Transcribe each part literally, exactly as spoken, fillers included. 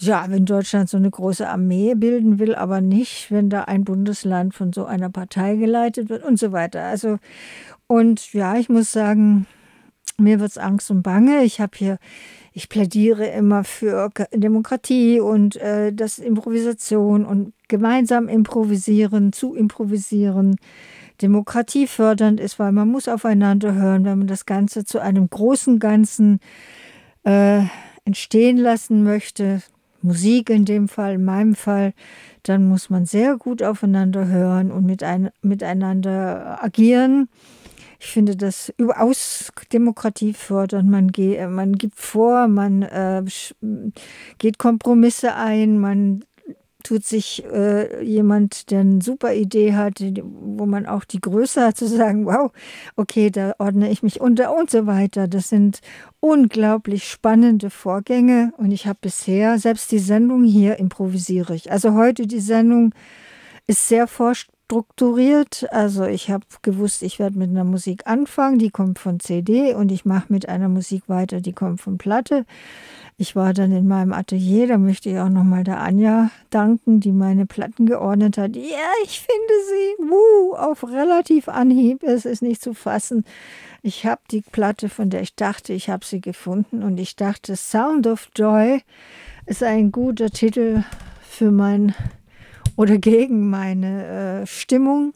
Ja, wenn Deutschland so eine große Armee bilden will, aber nicht, wenn da ein Bundesland von so einer Partei geleitet wird und so weiter. Also, und ja, ich muss sagen, mir wird's Angst und Bange. Ich habe hier ich plädiere immer für K Demokratie und, äh, das Improvisation und gemeinsam improvisieren, zu improvisieren, demokratiefördernd ist, weil man muss aufeinander hören, wenn man das Ganze zu einem großen Ganzen, äh, entstehen lassen möchte, Musik in dem Fall, in meinem Fall, dann muss man sehr gut aufeinander hören und mit ein miteinander agieren. Ich finde das überaus demokratiefördernd. Man ge man gibt vor, man, äh, sch geht Kompromisse ein, man tut sich äh, jemand, der 'ne super Idee hat, d wo man auch die Größe hat zu sagen: „Wow, okay, da ordne ich mich unter“ und so weiter. Das sind unglaublich spannende Vorgänge und ich habe bisher selbst die Sendung hier improvisiere ich. Also, heute die Sendung ist sehr vorstrukturiert. Also, ich habe gewusst, ich werde mit 'ner Musik anfangen, die kommt von C D und ich mache mit einer Musik weiter, die kommt von Platte. Ich war dann in meinem Atelier, da möchte ich auch noch mal der Anja danken, die meine Platten geordnet hat. Ja, ich finde sie, wuh, auf relativ Anhieb. Es ist nicht zu fassen. Ich habe die Platte, von der ich dachte, ich habe sie gefunden und ich dachte, „Sound of Joy“ ist ein guter Titel für mein oder gegen meine, äh, Stimmung.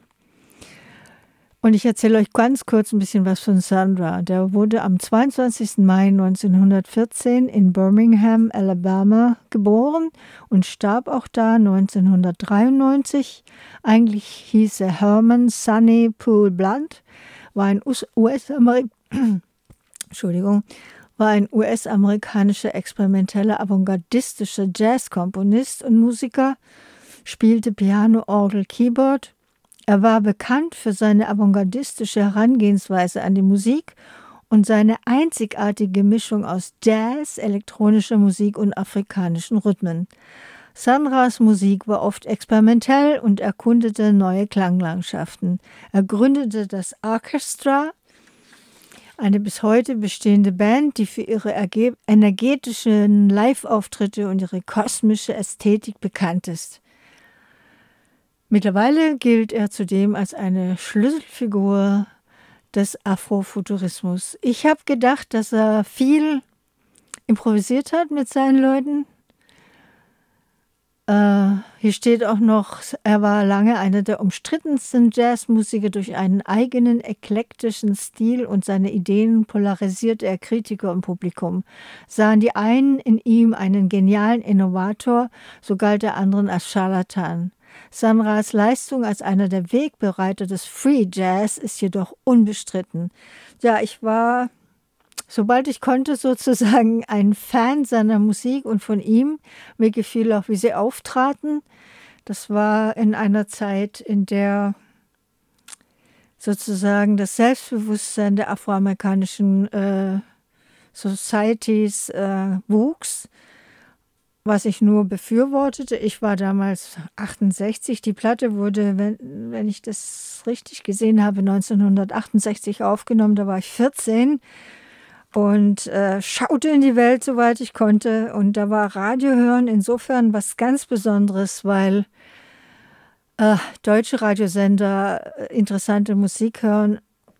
Und ich erzähle euch ganz kurz 'n bisschen was von Sun Ra. Der wurde am zweiundzwanzigsten Mai neunzehnhundertvierzehn in Birmingham, Alabama geboren und starb auch da neunzehnhundertdreiundneunzig. Eigentlich hieß er Herman Sonny Poole Blunt, war ein us US-Ameri Entschuldigung, war ein U S-amerikanischer experimenteller avantgardistischer Jazzkomponist und Musiker, spielte Piano, Orgel, Keyboard. Er war bekannt für seine avantgardistische Herangehensweise an die Musik und seine einzigartige Mischung aus Jazz, elektronischer Musik und afrikanischen Rhythmen. Sun Ras Musik war oft experimentell und erkundete neue Klanglandschaften. Er gründete das Orchestra, eine bis heute bestehende Band, die für ihre erge energetischen Liveauftritte und ihre kosmische Ästhetik bekannt ist. Mittlerweile gilt er zudem als eine Schlüsselfigur des Afrofuturismus. Ich habe gedacht, dass er viel improvisiert hat mit seinen Leuten. Äh, hier steht auch noch, er war lange einer der umstrittensten Jazzmusiker. Durch einen eigenen eklektischen Stil und seine Ideen polarisierte er Kritiker und Publikum. Sahen die einen in ihm einen genialen Innovator, so galt der anderen als Scharlatan. Sun Ras Leistung als einer der Wegbereiter des Free Jazz ist jedoch unbestritten. Ja, ich war, sobald ich konnte, sozusagen ein Fan seiner Musik und von ihm. Mir gefiel auch, wie sie auftraten. Das war in einer Zeit, in der sozusagen das Selbstbewusstsein der afroamerikanischen äh, Societies äh, wuchs, was ich nur befürwortete. Ich war damals achtundsechzig. Die Platte wurde, wenn wenn ich das richtig gesehen habe, neunzehnhundertachtundsechzig aufgenommen. Da war ich vierzehn und, äh, schaute in die Welt, soweit ich konnte. Und da war Radio hören insofern was ganz Besonderes, weil, äh, deutsche Radiosender äh, interessante Musik hören,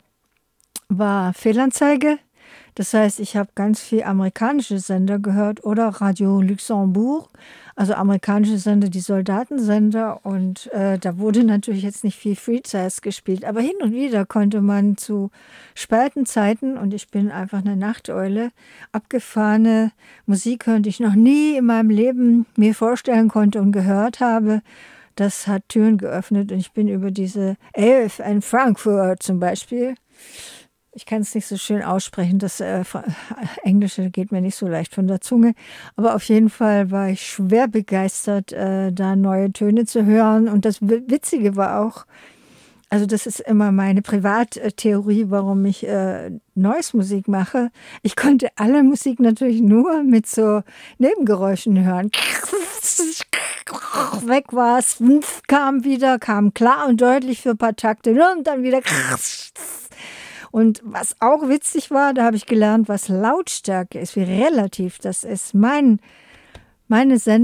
war Fehlanzeige. Das heißt, ich habe ganz viel amerikanische Sender gehört oder Radio Luxembourg, also amerikanische Sender, die Soldatensender. Und, äh, da wurde natürlich jetzt nicht viel Free Jazz gespielt, aber hin und wieder konnte man zu späten Zeiten, und ich bin einfach 'ne Nachteule, abgefahrene Musik hören, die ich noch nie in meinem Leben mir vorstellen konnte und gehört habe. Das hat Türen geöffnet und ich bin über diese A F N Frankfurt zum Beispiel, ich kann es nicht so schön aussprechen, das äh, Englische geht mir nicht so leicht von der Zunge, aber auf jeden Fall war ich schwer begeistert, äh, da neue Töne zu hören. Und das Witzige war auch, also das ist immer meine Privattheorie, warum ich äh, Noise-Musik mache. Ich konnte alle Musik natürlich nur mit so Nebengeräuschen hören. Weg war's, kam wieder, kam klar und deutlich für ein paar Takte und dann wieder. Und was auch witzig war, da habe ich gelernt, was Lautstärke ist, wie relativ das ist. Mein Meine Sen